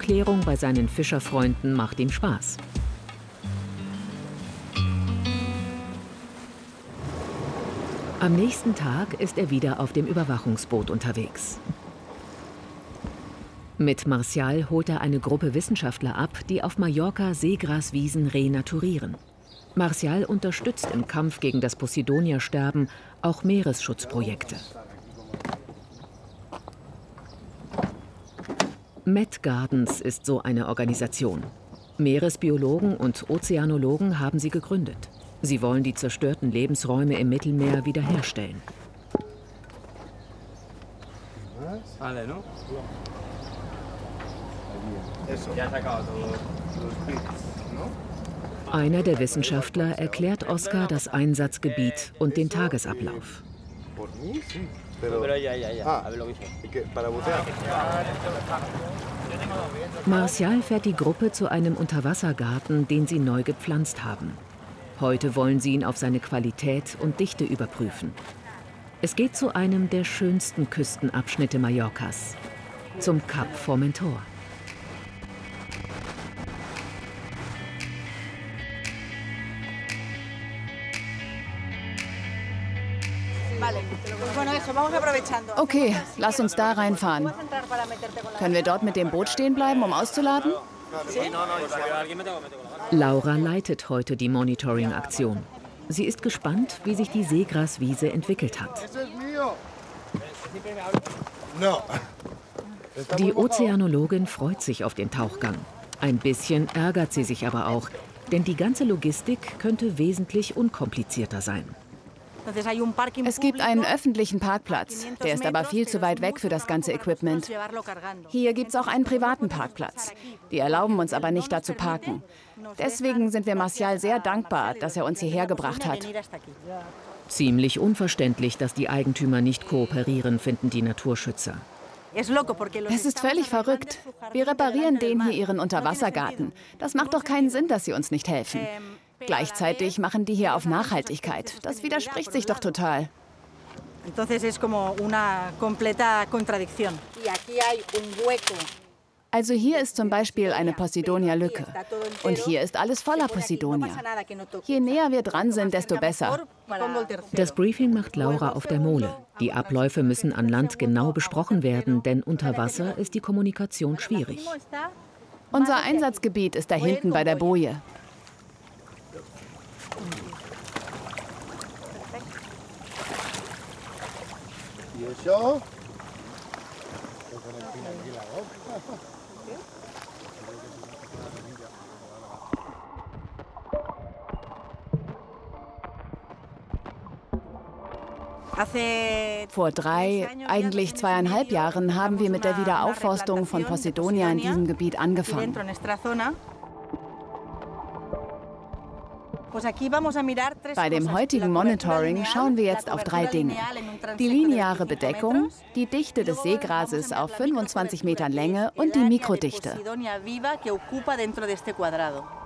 Aufklärung bei seinen Fischerfreunden macht ihm Spaß. Am nächsten Tag ist er wieder auf dem Überwachungsboot unterwegs. Mit Martial holt er eine Gruppe Wissenschaftler ab, die auf Mallorca Seegraswiesen renaturieren. Martial unterstützt im Kampf gegen das Posidonia-Sterben auch Meeresschutzprojekte. Met Gardens ist so eine Organisation. Meeresbiologen und Ozeanologen haben sie gegründet. Sie wollen die zerstörten Lebensräume im Mittelmeer wiederherstellen. Einer der Wissenschaftler erklärt Oscar das Einsatzgebiet und den Tagesablauf. Martial fährt die Gruppe zu einem Unterwassergarten, den sie neu gepflanzt haben. Heute wollen sie ihn auf seine Qualität und Dichte überprüfen. Es geht zu einem der schönsten Küstenabschnitte Mallorcas, zum Kap Formentor. Okay, lass uns da reinfahren. Können wir dort mit dem Boot stehen bleiben, um auszuladen? Laura leitet heute die Monitoring-Aktion. Sie ist gespannt, wie sich die Seegraswiese entwickelt hat. Die Ozeanologin freut sich auf den Tauchgang. Ein bisschen ärgert sie sich aber auch, denn die ganze Logistik könnte wesentlich unkomplizierter sein. Es gibt einen öffentlichen Parkplatz, der ist aber viel zu weit weg für das ganze Equipment. Hier gibt es auch einen privaten Parkplatz. Die erlauben uns aber nicht, da zu parken. Deswegen sind wir Martial sehr dankbar, dass er uns hierher gebracht hat. Ziemlich unverständlich, dass die Eigentümer nicht kooperieren, finden die Naturschützer. Es ist völlig verrückt. Wir reparieren denen hier ihren Unterwassergarten. Das macht doch keinen Sinn, dass sie uns nicht helfen. Gleichzeitig machen die hier auf Nachhaltigkeit. Das widerspricht sich doch total. Also hier ist zum Beispiel eine Posidonia-Lücke. Und hier ist alles voller Posidonia. Je näher wir dran sind, desto besser. Das Briefing macht Laura auf der Mole. Die Abläufe müssen an Land genau besprochen werden, denn unter Wasser ist die Kommunikation schwierig. Unser Einsatzgebiet ist da hinten bei der Boje. Vor 3, eigentlich 2,5 Jahren haben wir mit der Wiederaufforstung von Posidonia in diesem Gebiet angefangen. Bei dem heutigen Monitoring schauen wir jetzt auf 3 Dinge. Die lineare Bedeckung, die Dichte des Seegrases auf 25 Metern Länge und die Mikrodichte.